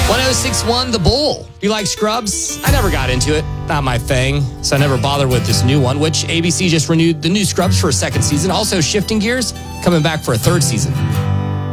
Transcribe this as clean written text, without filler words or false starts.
1061 The Bull. Do you like Scrubs? I never got into it. Not my thing. So I never bothered with this new one, which ABC just renewed the new Scrubs for a second season. Also, Shifting Gears coming back for a third season.